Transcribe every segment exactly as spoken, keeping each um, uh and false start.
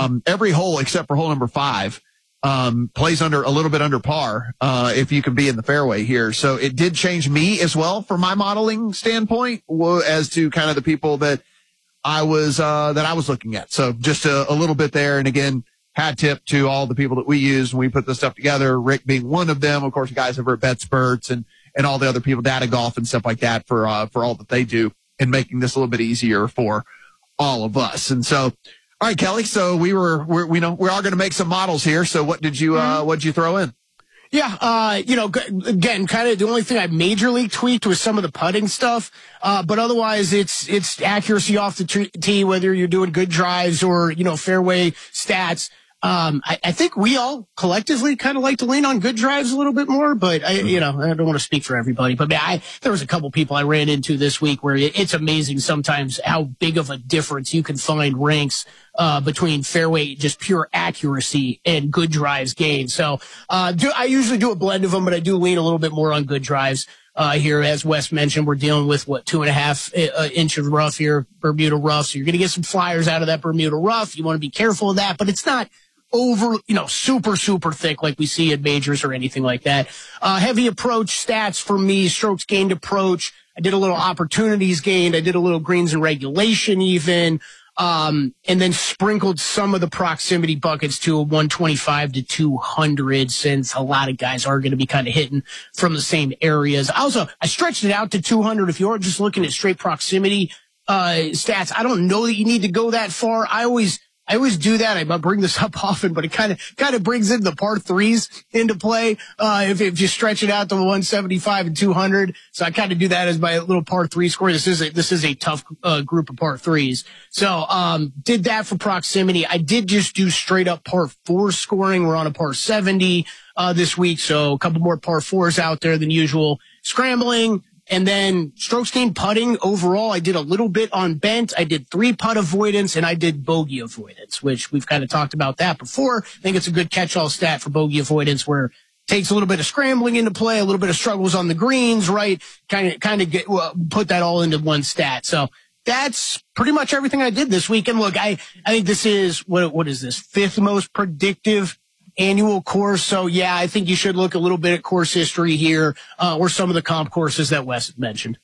um, every hole except for hole number five um, plays under a little bit under par uh, if you can be in the fairway here. So it did change me as well from my modeling standpoint as to kind of the people that I was uh, that I was looking at. So just a, a little bit there. And again, hat tip to all the people that we use when we put this stuff together. Rick being one of them, of course, the guys over at BetSperts and and all the other people, Data Golf and stuff like that for uh, for all that they do in making this a little bit easier for all of us. And so, all right, Kelly. So we were, we're, we know we are going to make some models here. So what did you, uh, what did you throw in? Yeah, uh, you know, g- again, kind of the only thing I majorly tweaked was some of the putting stuff. Uh, but otherwise, it's it's accuracy off the t- tee, whether you're doing good drives or, you know, fairway stats. Um, I, I think we all collectively kind of like to lean on good drives a little bit more, but I, you know, I don't want to speak for everybody, but man, I, there was a couple people I ran into this week where it, it's amazing sometimes how big of a difference you can find ranks, uh, between fairway, just pure accuracy and good drives gained. So, uh, do, I usually do a blend of them, but I do lean a little bit more on good drives. Uh, here, as Wes mentioned, we're dealing with what, two and a half uh, inches rough here, Bermuda rough. So you're going to get some flyers out of that Bermuda rough. You want to be careful of that, but it's not over, you know, super, super thick like we see in majors or anything like that. Uh, heavy approach stats for me, strokes gained approach. I did a little opportunities gained. I did a little greens and regulation even. Um, and then sprinkled some of the proximity buckets to a one twenty-five to two hundred since a lot of guys are going to be kind of hitting from the same areas. Also, I stretched it out to two hundred. If you're just looking at straight proximity, uh, stats, I don't know that you need to go that far. I always, I always do that. I bring this up often, but it kind of kind of brings in the par threes into play. Uh, if, if you stretch it out to one seventy-five and two hundred, so I kind of do that as my little par three score. This is a, this is a tough uh, group of par threes. So um, did that for proximity. I did just do straight up par four scoring. We're on a par seventy uh, this week, so a couple more par fours out there than usual. Scrambling. And then strokes gained putting overall, I did a little bit on bent. I did three putt avoidance and I did bogey avoidance, which we've kind of talked about that before. I think it's a good catch-all stat for bogey avoidance where it takes a little bit of scrambling into play, a little bit of struggles on the greens, right? Kind of, kind of get, well, put that all into one stat. So that's pretty much everything I did this week. And look, I, I think this is, what, what is this? Fifth most predictive annual course. So yeah, I think you should look a little bit at course history here, uh, or some of the comp courses that Wes mentioned.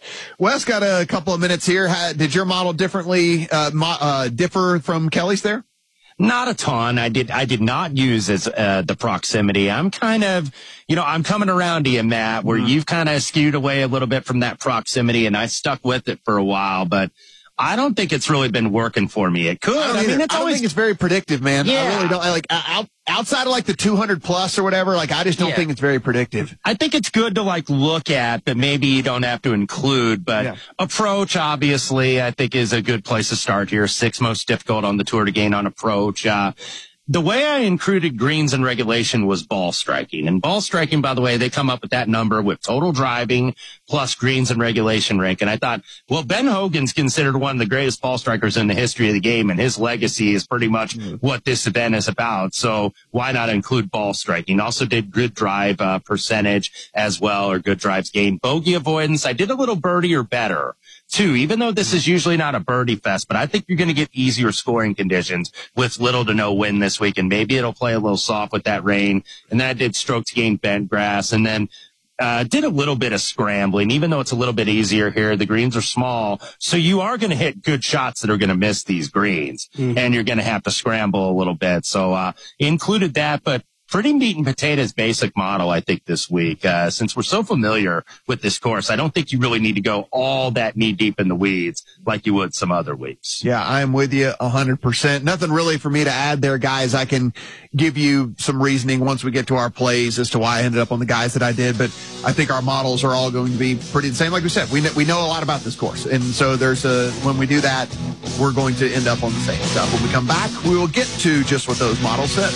Wes got a couple of minutes here. How, did your model differently, uh, mo- uh, differ from Kelly's there? Not a ton. I did, I did not use as, uh, the proximity. I'm kind of, you know, I'm coming around to you, Matt, where mm-hmm. you've kind of skewed away a little bit from that proximity and I stuck with it for a while, but I don't think it's really been working for me. It could. I, I mean, it's I don't always, think it's very predictive, man. Yeah. I really don't. I like out, outside of like the two hundred plus or whatever. Like, I just don't yeah. think it's very predictive. I think it's good to like look at, but maybe you don't have to include. But yeah. approach, obviously, I think is a good place to start here. Six most difficult on the tour to gain on approach. Uh, The way I included greens in regulation was ball striking. And ball striking, by the way, they come up with that number with total driving plus greens and regulation rank. And I thought, well, Ben Hogan's considered one of the greatest ball strikers in the history of the game, and his legacy is pretty much mm-hmm. what this event is about. So why not include ball striking? Also did good drive uh, percentage as well, or good drives gained. Bogey avoidance, I did a little birdie or better. Too, even though this is usually not a birdie fest, but I think you're going to get easier scoring conditions with little to no wind this week, and maybe it'll play a little soft with that rain. And then I did strokes gained bent grass, and then uh did a little bit of scrambling, even though it's a little bit easier here. The greens are small, so you are going to hit good shots that are going to miss these greens, mm-hmm. and you're going to have to scramble a little bit. So uh included that, but pretty meat and potatoes basic model, I think, this week. Uh, since we're so familiar with this course, I don't think you really need to go all that knee deep in the weeds like you would some other weeks. Yeah, I'm with you one hundred percent. Nothing really for me to add there, guys. I can give you some reasoning once we get to our plays as to why I ended up on the guys that I did, but I think our models are all going to be pretty the same. Like we said, we know, we know a lot about this course, and so there's a, when we do that, we're going to end up on the same stuff. When we come back, we will get to just what those models said.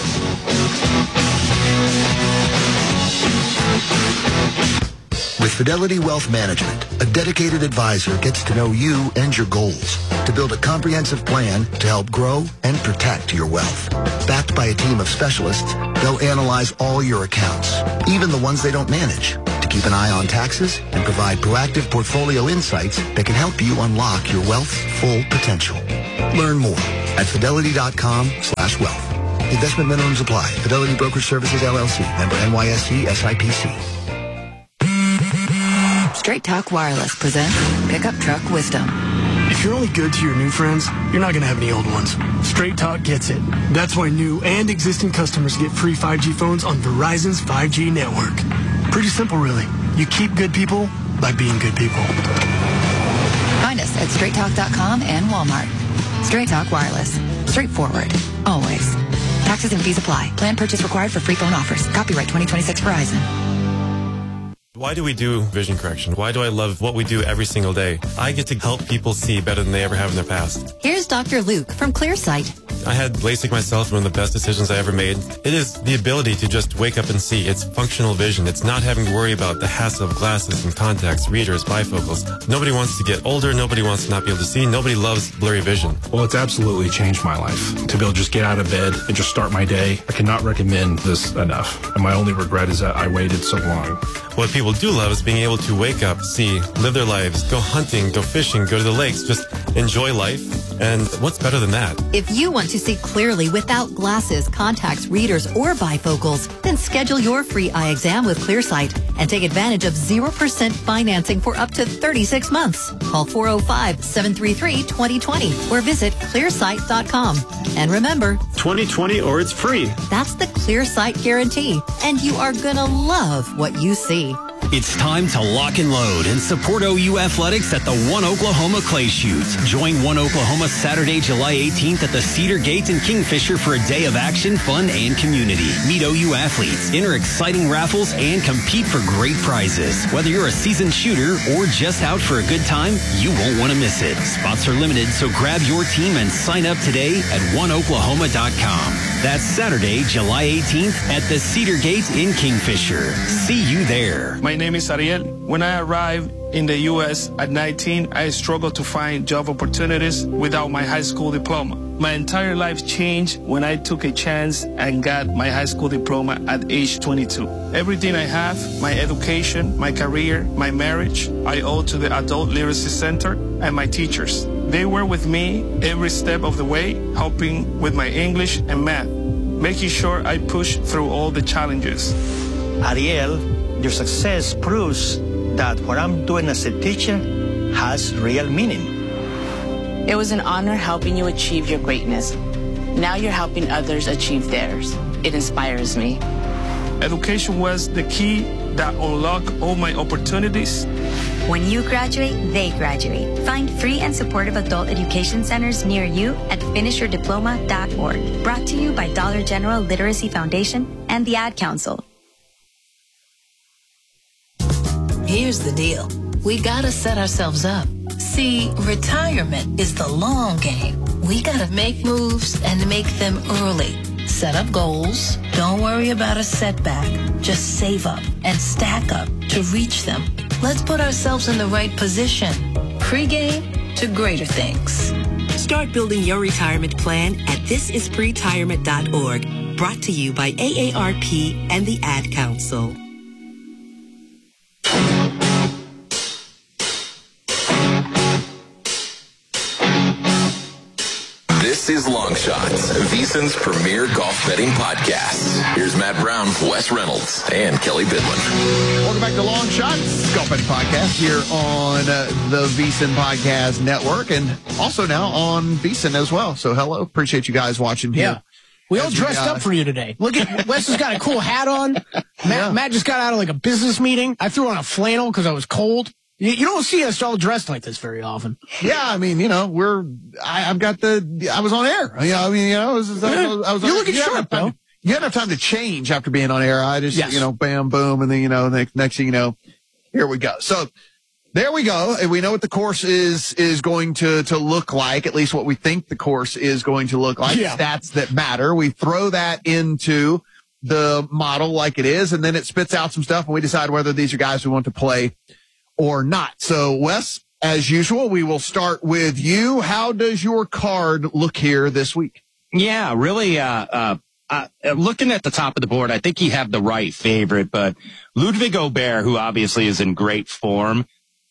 With Fidelity Wealth Management, a dedicated advisor gets to know you and your goals to build a comprehensive plan to help grow and protect your wealth. Backed by a team of specialists, they'll analyze all your accounts, even the ones they don't manage, to keep an eye on taxes and provide proactive portfolio insights that can help you unlock your wealth's full potential. Learn more at fidelity.com slash wealth. Investment minimums apply. Fidelity Brokerage Services, L L C. Member N Y S E, S I P C. Straight Talk Wireless presents Pickup Truck Wisdom. If you're only good to your new friends, you're not going to have any old ones. Straight Talk gets it. That's why new and existing customers get free five G phones on Verizon's five G network. Pretty simple, really. You keep good people by being good people. Find us at straight talk dot com and Walmart. Straight Talk Wireless. Straightforward. Always. Taxes and fees apply. Plan purchase required for free phone offers. Copyright twenty twenty-six Verizon. Why do we do vision correction? Why do I love what we do every single day? I get to help people see better than they ever have in their past. Here's Doctor Luke from ClearSight. I had LASIK myself, one of the best decisions I ever made. It is the ability to just wake up and see. It's functional vision. It's not having to worry about the hassle of glasses and contacts, readers, bifocals. Nobody wants to get older. Nobody wants to not be able to see. Nobody loves blurry vision. Well, it's absolutely changed my life. To be able to just get out of bed and just start my day, I cannot recommend this enough. And my only regret is that I waited so long. What people do love is being able to wake up, see, live their lives, go hunting, go fishing, go to the lakes, just enjoy life. And what's better than that? If you want to see clearly without glasses, contacts, readers, or bifocals, then schedule your free eye exam with ClearSight and take advantage of zero percent financing for up to thirty-six months. Call four oh five, seven three three, two oh two oh or visit clearsight dot com. And remember, twenty twenty or it's free. That's the ClearSight guarantee, and you are going to love what you see. It's time to lock and load and support O U Athletics at the One Oklahoma Clay Shoot. Join One Oklahoma Saturday, July eighteenth at the Cedar Gate in Kingfisher for a day of action, fun, and community. Meet O U athletes, enter exciting raffles, and compete for great prizes. Whether you're a seasoned shooter or just out for a good time, you won't want to miss it. Spots are limited, so grab your team and sign up today at one oklahoma dot com. That's Saturday, July eighteenth at the Cedar Gate in Kingfisher. See you there. My name is Ariel. When I arrived in the U S at nineteen, I struggled to find job opportunities without my high school diploma. My entire life changed when I took a chance and got my high school diploma at age twenty-two. Everything I have, my education, my career, my marriage, I owe to the Adult Literacy Center and my teachers. They were with me every step of the way, helping with my English and math, making sure I pushed through all the challenges. Ariel, your success proves that what I'm doing as a teacher has real meaning. It was an honor helping you achieve your greatness. Now you're helping others achieve theirs. It inspires me. Education was the key that unlocked all my opportunities. When you graduate, they graduate. Find free and supportive adult education centers near you at finish your diploma dot org. Brought to you by Dollar General Literacy Foundation and the Ad Council. Here's the deal. We gotta set ourselves up. See, retirement is the long game. We gotta make moves and make them early. Set up goals. Don't worry about a setback. Just save up and stack up to reach them. Let's put ourselves in the right position. Pre-game to greater things. Start building your retirement plan at this is pretirement dot org. Brought to you by A A R P and the Ad Council. This is Long Shots, VSiN's premier golf betting podcast. Here's Matt Brown, Wes Reynolds, and Kelly Bidlin. Welcome back to Long Shots, golf betting podcast here on uh, the VSiN Podcast Network and also now on VSiN as well. So hello, appreciate you guys watching here. Yeah. We all dressed we, uh, up for you today. Look at, Wes has got a cool hat on. Matt, yeah. Matt just got out of like a business meeting. I threw on a flannel because I was cold. You, you don't see us all dressed like this very often. Yeah, I mean, you know, we're, I, I've got the, I was on air. You know, I mean, you know, I was, I was, I was You're on, looking you sharp, though. You had enough time to change after being on air. I just, yes. you know, bam, boom, and then, you know, next, next thing you know, here we go. So there we go. And we know what the course is, is going to, to look like, at least what we think the course is going to look like. Yeah. Stats that matter. We throw that into the model like it is, and then it spits out some stuff, and we decide whether these are guys we want to play or not. So, Wes, as usual, we will start with you. How does your card look here this week? Yeah, really, uh, uh, uh, looking at the top of the board, I think you have the right favorite, but Ludwig Aubert, who obviously is in great form,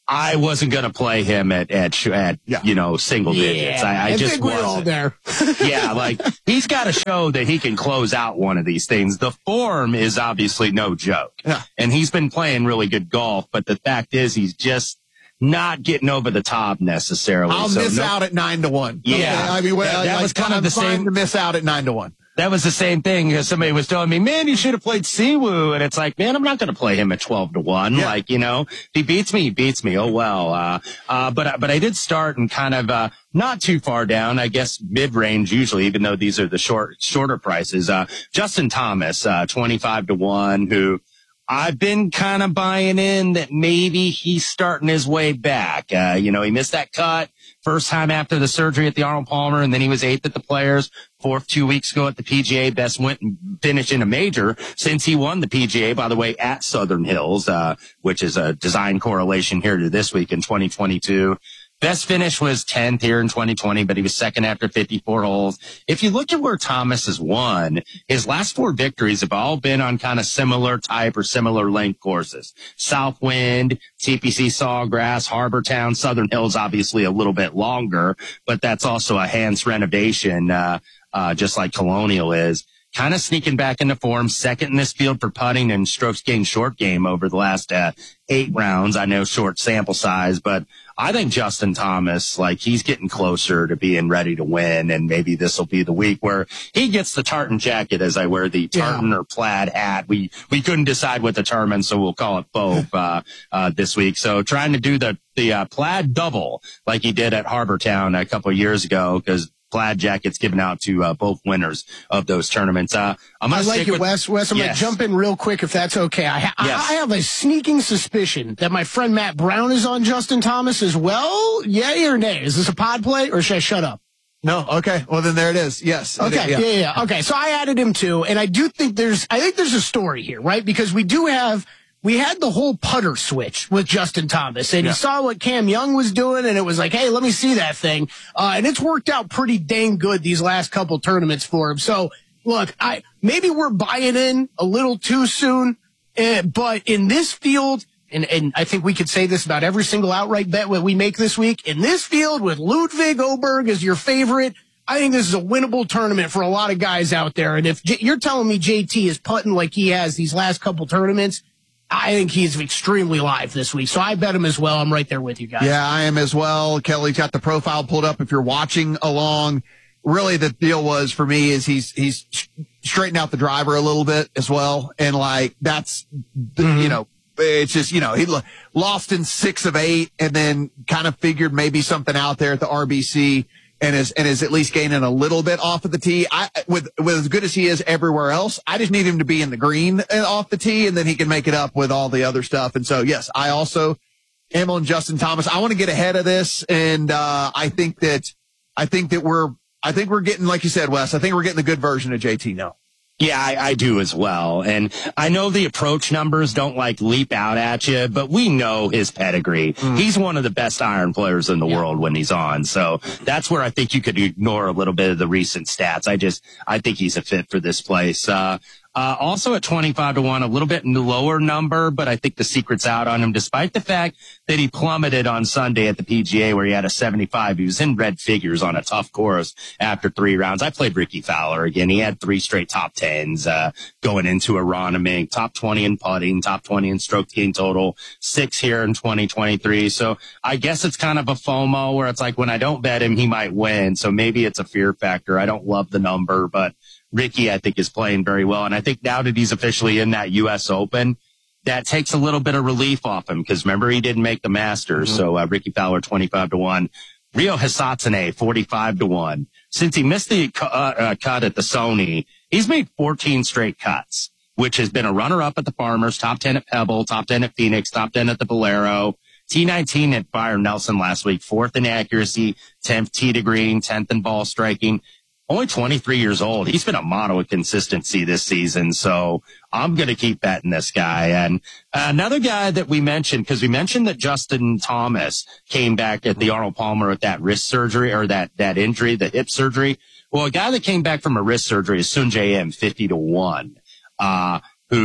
I wasn't going to play him at, at, at yeah. you know, single digits. Yeah, I, I, I just think wasn't. we're all there. Yeah, like, he's got to show that he can close out one of these things. The form is obviously no joke. Yeah. And he's been playing really good golf, but the fact is he's just not getting over the top necessarily. I'll so miss no, out at nine to one. Yeah. Okay? I mean, well, that, that like, was kind of the same to miss out at nine to one. That was the same thing because somebody was telling me, man, you should have played Siwoo. And it's like, man, I'm not going to play him at twelve to one. Yeah. Like, you know, if he beats me, he beats me. Oh, well. Uh, uh, but, but I did start and kind of, uh, not too far down, I guess mid range usually, even though these are the short, shorter prices. Uh, Justin Thomas, uh, twenty-five to one, who I've been kind of buying in that maybe he's starting his way back. Uh, you know, he missed that cut first time after the surgery at the Arnold Palmer, and then he was eighth at the Players, fourth two weeks ago at the P G A. Best went and finished in a major since he won the P G A, by the way, at Southern Hills, uh, which is a design correlation here to this week in twenty twenty-two. Best finish was tenth here in twenty twenty, but he was second after fifty-four holes. If you look at where Thomas has won, his last four victories have all been on kind of similar type or similar length courses. Southwind, T P C Sawgrass, Harbor Town, Southern Hills, obviously a little bit longer, but that's also a Hans renovation, uh, uh, just like Colonial is. Kind of sneaking back into form, second in this field for putting and strokes gained short game over the last uh, eight rounds. I know short sample size, but I think Justin Thomas, like, he's getting closer to being ready to win, and maybe this will be the week where he gets the tartan jacket as I wear the tartan yeah. or plaid hat. We we couldn't decide what the tournament, so we'll call it both uh, uh, this week. So trying to do the the uh, plaid double like he did at Harbor Town a couple of years ago, because plaid jackets given out to uh, both winners of those tournaments. Uh, I'm gonna I like stick it, with, Wes. Wes, I'm yes. going to jump in real quick if that's okay. I, ha- yes. I have a sneaking suspicion that my friend Matt Brown is on Justin Thomas as well. Yay or nay? Is this a pod play or should I shut up? No. Okay. Well, then there it is. Yes. Okay. Yeah. yeah, yeah, yeah. Okay. So I added him too. And I do think there's, I think there's a story here, right? Because we do have, we had the whole putter switch with Justin Thomas, and yeah. you saw what Cam Young was doing, and it was like, hey, let me see that thing. Uh, and it's worked out pretty dang good these last couple tournaments for him. So, look, I maybe we're buying in a little too soon, uh, but in this field, and, and I think we could say this about every single outright bet that we make this week, in this field with Ludwig Oberg as your favorite, I think this is a winnable tournament for a lot of guys out there. And if J- you're telling me J T is putting like he has these last couple tournaments, I think he's extremely live this week. So I bet him as well. I'm right there with you guys. Yeah, I am as well. Kelly's got the profile pulled up if you're watching along. Really, the deal was for me is he's, he's straightened out the driver a little bit as well. And like, that's, mm-hmm. you know, it's just, you know, he lost in six of eight and then kind of figured maybe something out there at the R B C. And is, and is at least gaining a little bit off of the tee. I, with, with as good as he is everywhere else, I just need him to be in the green off the tee, and then he can make it up with all the other stuff. And so, yes, I also am on Justin Thomas. I want to get ahead of this. And, uh, I think that, I think that we're, I think we're getting, like you said, Wes, I think we're getting the good version of J T now. Yeah, I, I do as well. And I know the approach numbers don't like leap out at you, but we know his pedigree. Mm. He's one of the best iron players in the yeah. world when he's on. So that's where I think you could ignore a little bit of the recent stats. I just, I think he's a fit for this place. Uh, Uh, also at twenty-five to one, a little bit lower number, but I think the secret's out on him, despite the fact that he plummeted on Sunday at the P G A where he had a seventy-five. He was in red figures on a tough course after three rounds. I played Ricky Fowler again. He had three straight top tens, uh, going into Aronimink, top twenty in putting, top twenty in stroke gain total, six here in twenty twenty-three. So I guess it's kind of a FOMO where it's like when I don't bet him, he might win. So maybe it's a fear factor. I don't love the number, but Ricky, I think, is playing very well. And I think now that he's officially in that U S Open, that takes a little bit of relief off him because remember, he didn't make the Masters. Mm-hmm. So uh, Ricky Fowler, twenty-five to one. Ryo Hisatsune, forty-five to one. Since he missed the uh, uh, cut at the Sony, he's made fourteen straight cuts, which has been a runner-up at the Farmers, top ten at Pebble, top ten at Phoenix, top ten at the Bolero. T nineteen at Byron Nelson last week, fourth in accuracy, tenth tee to green, tenth in ball striking. Only twenty-three years old. He's been a model of consistency this season. So I'm going to keep betting this guy. And another guy that we mentioned, because we mentioned that Justin Thomas came back at the Arnold Palmer with that wrist surgery or that, that injury, the hip surgery. Well, a guy that came back from a wrist surgery is Sungjae Im, fifty to one, uh, who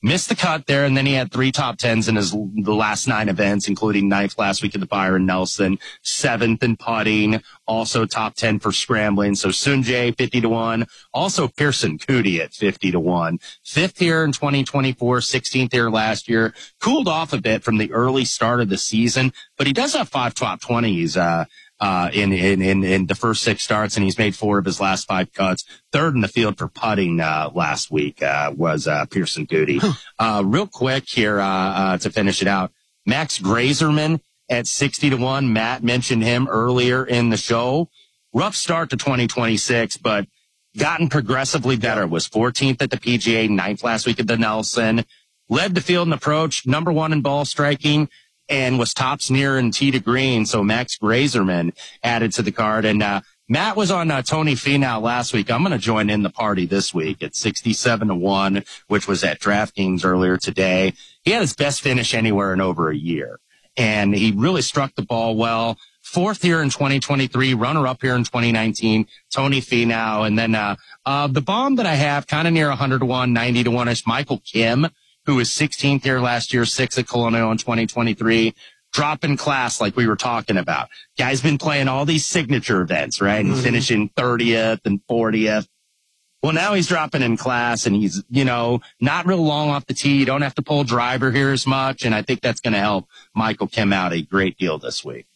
missed the cut there, and then he had three top tens in his the last nine events, including ninth last week at the Byron Nelson, seventh in putting, also top ten for scrambling. So Sunjae, fifty to one. Also Pearson Coody at fifty to one. Fifth here in twenty twenty-four, sixteenth here last year. Cooled off a bit from the early start of the season, but he does have five top twenties, uh, Uh, in, in, in, in the first six starts, and he's made four of his last five cuts. Third in the field for putting, uh, last week, uh, was, uh, Pearson Coody. uh, real quick here, uh, uh, to finish it out. Max Grazerman at sixty to one. Matt mentioned him earlier in the show. Rough start to twenty twenty-six, but gotten progressively better. Was fourteenth at the P G A, ninth last week at the Nelson. Led the field in approach, number one in ball striking, and was tops near in tee to green. So Max Grazerman added to the card. And, uh, Matt was on, uh, Tony Finau last week. I'm going to join in the party this week at sixty-seven to one, which was at DraftKings earlier today. He had his best finish anywhere in over a year, and he really struck the ball well. Fourth here in twenty twenty-three, runner up here in twenty nineteen, Tony Finau. And then, uh, uh, the bomb that I have kind of near one hundred to one, ninety to one is Michael Kim, who was sixteenth here last year, sixth at Colonial in twenty twenty-three, dropping class like we were talking about. Guy's been playing all these signature events, right? And mm-hmm. finishing thirtieth and fortieth. Well, now he's dropping in class, and he's, you know, not real long off the tee. You don't have to pull driver here as much, and I think that's going to help Michael Kim out a great deal this week.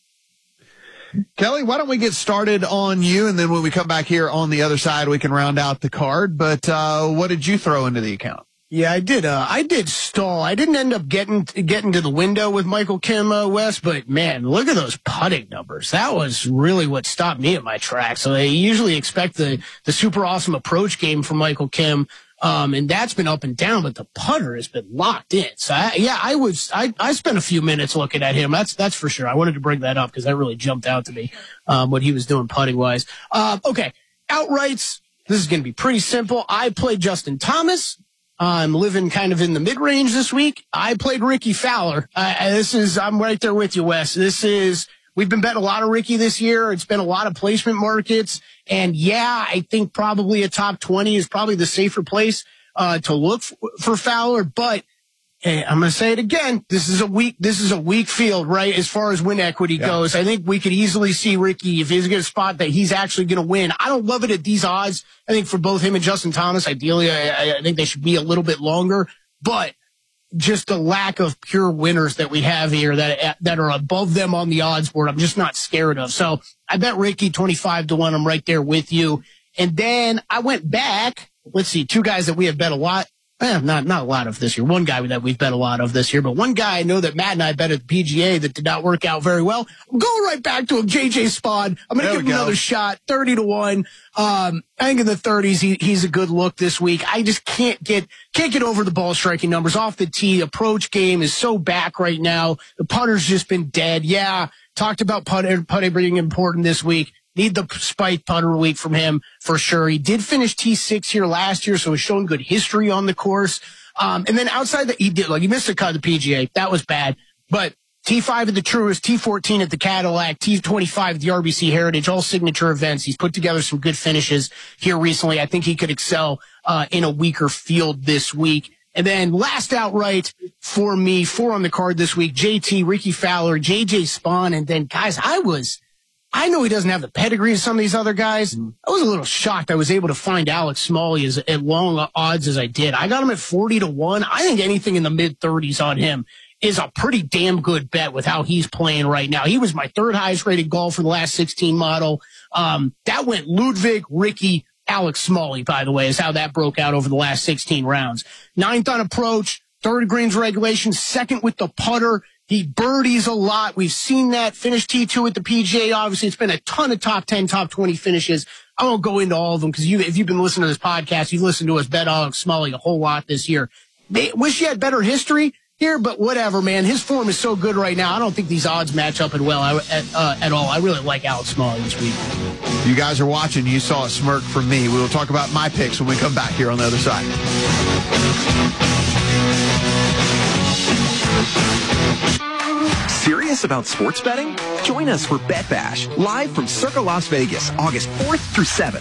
Kelly, why don't we get started on you, and then when we come back here on the other side, we can round out the card. But uh what did you throw into the account? Yeah, I did. Uh, I did stall. I didn't end up getting getting to the window with Michael Kim uh, West, but man, look at those putting numbers. That was really what stopped me at my tracks. So I usually expect the the super awesome approach game from Michael Kim, um, and that's been up and down. But the putter has been locked in. So I, yeah, I was I I spent a few minutes looking at him. That's that's for sure. I wanted to bring that up because that really jumped out to me, um, what he was doing putting wise. Uh, okay, outrights. This is going to be pretty simple. I played Justin Thomas. I'm living kind of in the mid-range this week. I played Ricky Fowler. Uh, this is, I'm right there with you, Wes. This is, we've been betting a lot of Ricky this year. It's been a lot of placement markets. And yeah, I think probably a top twenty is probably the safer place, uh, to look f- for Fowler. But hey, I'm going to say it again. This is a weak, this is a weak field, right? As far as win equity yeah. goes. I think we could easily see Ricky, if he's going to spot that he's actually going to win. I don't love it at these odds. I think for both him and Justin Thomas, ideally, I, I think they should be a little bit longer, but just the lack of pure winners that we have here that, that are above them on the odds board, I'm just not scared of. So I bet Ricky twenty-five to one. I'm right there with you. And then I went back. Let's see, two guys that we have bet a lot. Eh, not, not a lot of this year. One guy that we've bet a lot of this year, but one guy I know that Matt and I bet at the P G A that did not work out very well. I'm going right back to him, J J Spaun. I'm going to give him go. another shot, thirty to one. Um, I think in the thirties, he, he's a good look this week. I just can't get, can't get over the ball striking numbers off the tee. Approach game is so back right now. The putter's just been dead. Yeah. Talked about putter, putter being important this week. Need the spike putter week from him for sure. He did finish T six here last year, so he's showing good history on the course. Um, and then outside that, he did, like, he missed a cut at the P G A. That was bad. But T five at the Truist, T fourteen at the Cadillac, T twenty-five at the R B C Heritage, all signature events. He's put together some good finishes here recently. I think he could excel, uh, in a weaker field this week. And then last outright for me, four on the card this week, J T, Ricky Fowler, J J Spaun. And then, guys, I was, I know he doesn't have the pedigree of some of these other guys. I was a little shocked I was able to find Alex Smalley as at long odds as I did. I got him at forty to one. I think anything in the mid thirties on him is a pretty damn good bet with how he's playing right now. He was my third highest rated golfer the last sixteen model. Um, that went Ludwig, Ricky, Alex Smalley, by the way, is how that broke out over the last sixteen rounds. Ninth on approach, third greens regulation, second with the putter. He birdies a lot. We've seen that. Finished T two at the P G A. Obviously, it's been a ton of top ten, top twenty finishes. I won't go into all of them because you, if you've been listening to this podcast, you've listened to us bet Alex Smalley a whole lot this year. They wish he had better history here, but whatever, man. His form is so good right now. I don't think these odds match up at well at, uh, at all. I really like Alex Smalley this week. You guys are watching. You saw a smirk from me. We will talk about my picks when we come back here on the other side. Serious about sports betting? Join us for Bet Bash, live from Circa Las Vegas, August fourth through seventh.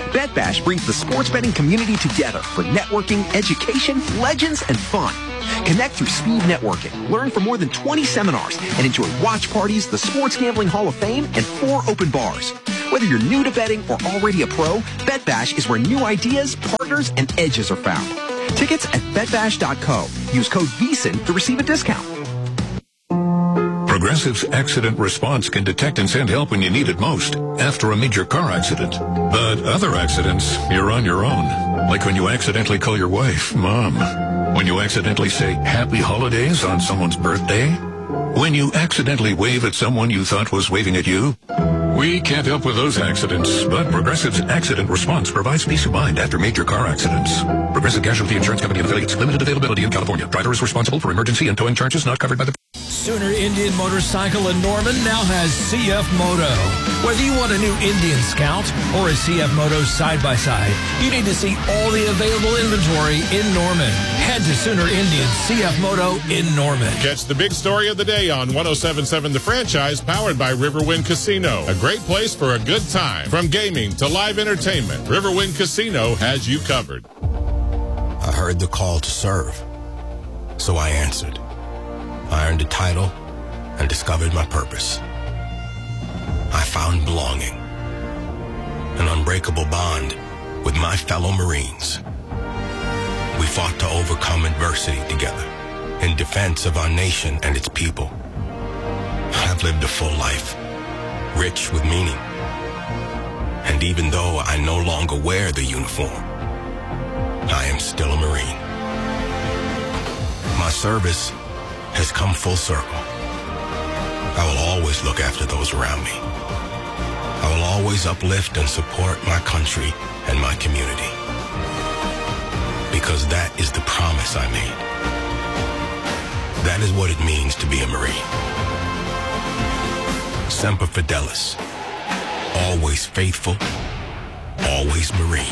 BetBash brings the sports betting community together for networking, education, legends, and fun. Connect through speed networking, learn from more than twenty seminars, and enjoy watch parties, the Sports Gambling Hall of Fame, and four open bars. Whether you're new to betting or already a pro, BetBash is where new ideas, partners, and edges are found. Tickets at bet bash dot co. Use code V S I N to receive a discount. Progressive's accident response can detect and send help when you need it most after a major car accident. But other accidents, you're on your own. Like when you accidentally call your wife, Mom. When you accidentally say Happy Holidays on someone's birthday. When you accidentally wave at someone you thought was waving at you. We can't help with those accidents, but Progressive's accident response provides peace of mind after major car accidents. Progressive Casualty Insurance Company and affiliates. Limited availability in California. Driver is responsible for emergency and towing charges not covered by the... Sooner Indian Motorcycle in Norman now has C F Moto. Whether you want a new Indian Scout or a C F Moto side-by-side, you need to see all the available inventory in Norman. Head to Sooner Indian C F Moto in Norman. Catch the big story of the day on one oh seven point seven The Franchise, powered by Riverwind Casino. A great place for a good time. From gaming to live entertainment, Riverwind Casino has you covered. I heard the call to serve, so I answered. I earned a title and discovered my purpose. I found belonging, an unbreakable bond with my fellow Marines. We fought to overcome adversity together in defense of our nation and its people. I've lived a full life, rich with meaning. And even though I no longer wear the uniform, I am still a Marine. My service has come full circle. I will always look after those around me. I will always uplift and support my country and my community. Because that is the promise I made. That is what it means to be a Marine. Semper Fidelis. Always faithful. Always Marine.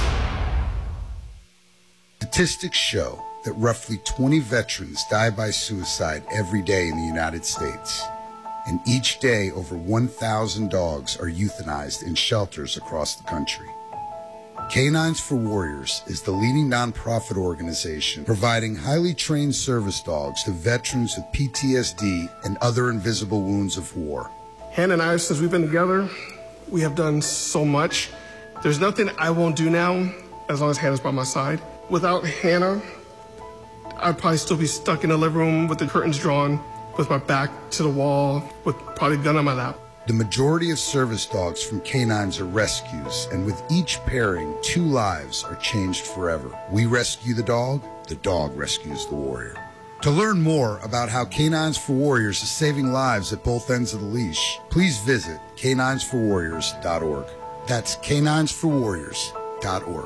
Statistics show that roughly twenty veterans die by suicide every day in the United States. And each day, over one thousand dogs are euthanized in shelters across the country. Canines for Warriors is the leading nonprofit organization providing highly trained service dogs to veterans with P T S D and other invisible wounds of war. Hannah and I, since we've been together, we have done so much. There's nothing I won't do now as long as Hannah's by my side. Without Hannah, I'd probably still be stuck in the living room with the curtains drawn, with my back to the wall, with probably a gun on my lap. The majority of service dogs from Canines are rescues, and with each pairing, two lives are changed forever. We rescue the dog, the dog rescues the warrior. To learn more about how Canines for Warriors is saving lives at both ends of the leash, please visit canines for warriors dot org. That's canines for warriors dot org.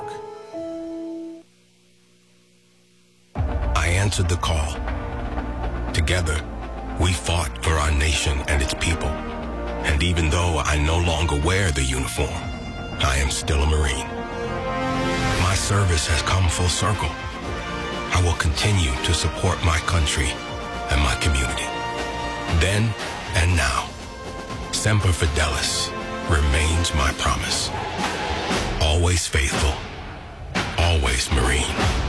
I answered the call. Together, we fought for our nation and its people. And even though I no longer wear the uniform, I am still a Marine. My service has come full circle. I will continue to support my country and my community. Then and now, Semper Fidelis remains my promise. Always faithful, always Marine.